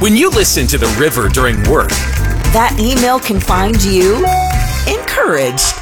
When you listen to The River during work, that email can find you encouraged.